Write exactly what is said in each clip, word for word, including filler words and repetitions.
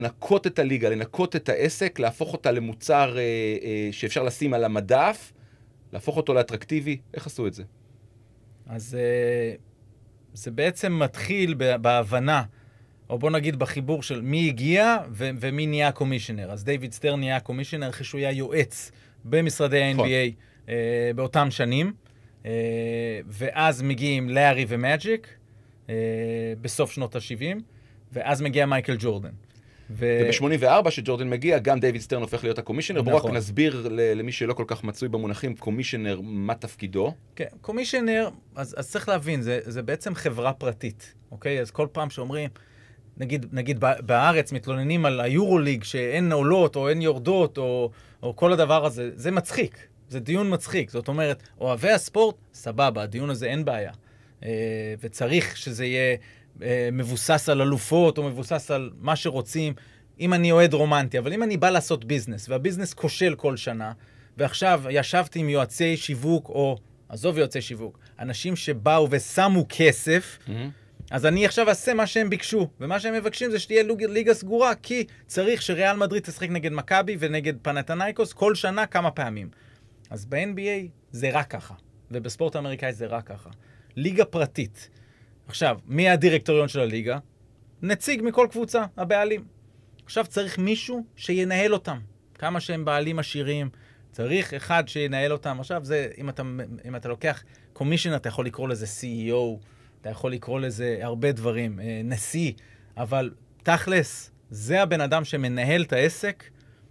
לנקות את הליגה, לנקות את העסק, להפוך אותה למוצר אה, אה, שאפשר לשים על המדף, להפוך אותו לאטרקטיבי. איך עשו את זה? אז אה, זה בעצם מתחיל בהבנה, או בוא נגיד בחיבור של מי הגיע ו- ומי נהיה קומישיונר. אז דיוויד סטרן נהיה קומישיונר, אחרי שהוא היה יועץ במשרדי ה-אן בי איי אה, באותם שנים, אה, ואז מגיעים לארי ומאג'יק אה, בסוף שנות ה-שבעים, ואז מגיע מייקל ג'ורדן. ו... וב-שמונים וארבע שג'ורדן מגיע, גם דיוויד סטרן הופך להיות הקומישיונר. נכון. בואו רק נסביר למי שלא כל כך מצוי במונחים, קומישיונר, מה תפקידו? כן, קומישיונר, אז, אז צריך להבין, זה, זה בעצם חברה פרטית, אוקיי? אז כל פעם שאומרים, נגיד, נגיד בארץ מתלוננים על היורוליג שאין עולות או אין יורדות או, או כל הדבר הזה, זה מצחיק, זה דיון מצחיק. זאת אומרת, אוהבי הספורט, סבבה, הדיון הזה אין בעיה. אה, וצריך שזה יהיה אה, מבוסס על אלופות או מבוסס על מה שרוצים. אם אני אוהד רומנטי, אבל אם אני בא לעשות ביזנס, והביזנס כושל כל שנה, ועכשיו ישבתי עם יועצי שיווק, או עזוב יועצי שיווק, אנשים שבאו ושמו כסף, mm-hmm. אז אני עכשיו אעשה מה שהם ביקשו, ומה שהם מבקשים זה שתהיה ליגה סגורה, כי צריך שריאל מדריד תשחק נגד מכבי ונגד פנתנייקוס כל שנה כמה פעמים. אז ב-אן בי איי זה רק ככה, ובספורט האמריקאי זה רק ככה. ליגה פרטית. עכשיו, מי הדירקטוריון של הליגה? נציג מכל קבוצה, הבעלים. עכשיו צריך מישהו שינהל אותם. כמה שהם בעלים עשירים, צריך אחד שינהל אותם. עכשיו זה, אם אתה, אם אתה לוקח קומישיונר, אתה יכול לקרוא לזה סי אי או, אתה יכול לקרוא לזה הרבה דברים, נשיא, אבל תכלס, זה הבן אדם שמנהל את העסק,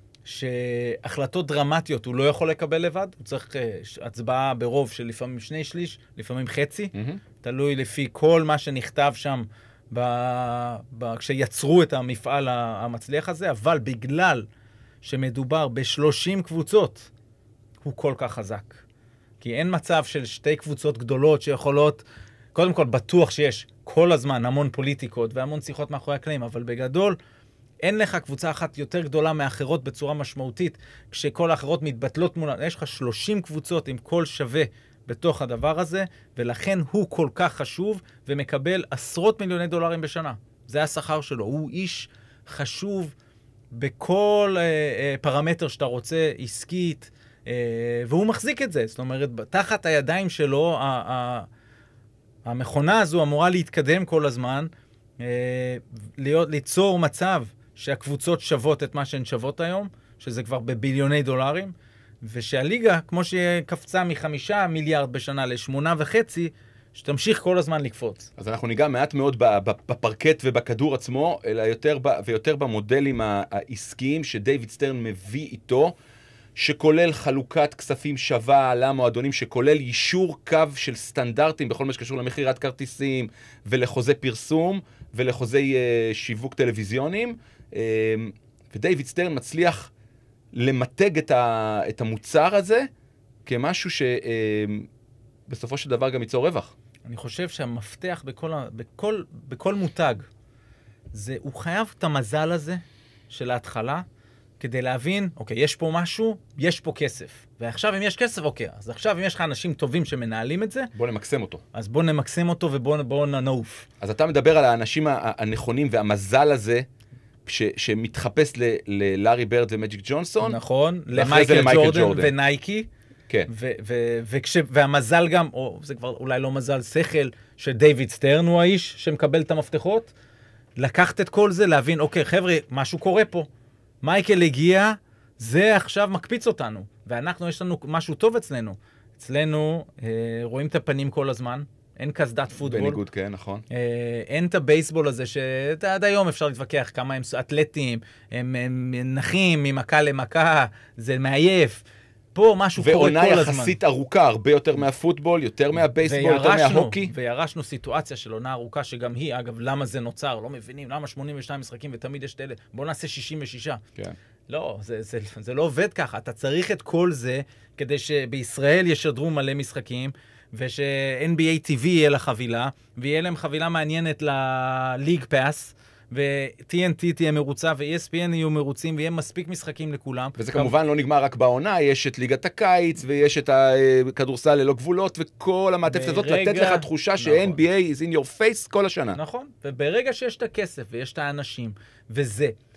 שהחלטות דרמטיות הוא לא יכול לקבל לבד, הוא צריך הצבעה ברוב של לפעמים שני שליש, לפעמים חצי, mm-hmm. תלוי לפי כל מה שנכתב שם, ב... ב... כשיצרו את המפעל המצליח הזה, אבל בגלל שמדובר ב-שלושים קבוצות, הוא כל כך חזק. כי אין מצב של שתי קבוצות גדולות שיכולות, קודם כל בטוח שיש כל הזמן המון פוליטיקות והמון שיחות מאחורי הקלעים, אבל בגדול אין לך קבוצה אחת יותר גדולה מאחרות בצורה משמעותית, כשכל האחרות מתבטלות מולה. יש לך שלושים קבוצות עם כל שווה בתוך הדבר הזה, ולכן הוא כל כך חשוב ומקבל עשרות מיליוני דולרים בשנה. זה השכר שלו. הוא איש חשוב בכל אה, אה, פרמטר שאתה רוצה, עסקית, אה, והוא מחזיק את זה. זאת אומרת, תחת הידיים שלו, ה- ה- המכונה הזו אמורה להתקדם כל הזמן, אה, להיות, ליצור מצב שהקבוצות שוות את מה שהן שוות היום, שזה כבר בביליוני דולרים, ושהליגה, כמו שקפצה מחמישה מיליארד בשנה לשמונה וחצי, שתמשיך כל הזמן לקפוץ. אז אנחנו ניגע מעט מאוד בפרקט ובכדור עצמו, אלא יותר ויותר במודלים העסקיים שדייוויד סטרן מביא איתו, שכולל חלוקת כספים שווה למועדונים, שכולל יישור קו של סטנדרטים בכל מה שקשור למחירת כרטיסים ולחוזי פרסום ולחוזי uh, שיווק טלוויזיונים. Uh, ודייוויד סטרן מצליח למתג את, ה, את המוצר הזה כמשהו שבסופו של דבר גם ייצור רווח. אני חושב שהמפתח בכל, בכל, בכל מותג, זה, הוא חייב את המזל הזה של ההתחלה, כדי להבין, אוקיי, יש פה משהו, יש פה כסף. ועכשיו אם יש כסף, אוקיי, אז עכשיו אם יש לך אנשים טובים שמנהלים את זה, בוא נמקסם אותו. אז בוא נמקסם אותו ובוא בוא נעוף. אז אתה מדבר על האנשים הנכונים והמזל הזה, ש, שמתחפש ל, ללארי ברד ומג'יק ג'ונסון. נכון, למייקל ג'ורדן, ג'ורדן ונייקי. כן. ו- ו- וכש- והמזל גם, או זה כבר אולי לא מזל, שכל, שדייוויד סטרן הוא האיש שמקבל את המפתחות, לקחת את כל זה, להבין, אוקיי, חבר'ה, משהו קורה פה. מייקל הגיע, זה עכשיו מקפיץ אותנו. ואנחנו, יש לנו משהו טוב אצלנו. אצלנו אה, רואים את הפנים כל הזמן, אין קסדת פוטבול. בניגוד, כן, נכון. אה, אין את הבייסבול הזה, שעד היום אפשר להתווכח כמה הם אתלטים, הם, הם נחים ממכה למכה, זה מעייף. פה משהו קורה כל הזמן. ועונה יחסית ארוכה, הרבה יותר מהפוטבול, יותר מהבייסבול, יותר מההוקי. וירשנו סיטואציה של עונה ארוכה, שגם היא, אגב, למה זה נוצר? לא מבינים, למה שמונים ושניים משחקים ותמיד יש תלה? בואו נעשה שישים ושש. כן. לא, זה, זה, זה לא עובד ככה. אתה צריך את כל זה, כדי שבישראל ישדרו מלא משחקים, וש-אן בי איי טי וי יהיה לה חבילה, ויהיה להם חבילה מעניינת לליג פאס, ו-טי אן טי תהיה מרוצה, ו-אי אס פי אן יהיו מרוצים, ויהיה מספיק משחקים לכולם. וזה כמובן לא נגמר רק בעונה, יש את ליגת הקיץ, ויש את הכדורסל ללא גבולות, וכל המעטפת הזאת, לתת לך תחושה ש-אן בי איי is in your face כל השנה. נכון, וברגע שיש את הכסף, ויש את האנשים, וזה,